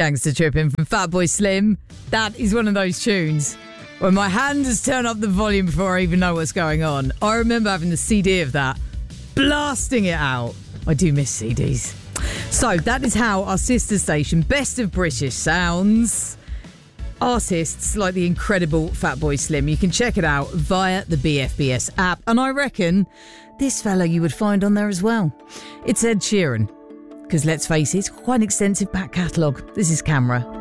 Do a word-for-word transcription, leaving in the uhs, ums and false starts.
Gangster Tripping from Fatboy Slim. That is one of those tunes where my hand has turned up the volume before I even know what's going on. I remember having the C D of that, blasting it out. I do miss C Ds. So that is how our sister station, Best of British Sounds, artists like the incredible Fatboy Slim. You can check it out via the B F B S app. And I reckon this fella you would find on there as well. It's Ed Sheeran. Because let's face it, it's quite an extensive back catalogue. This is Camera.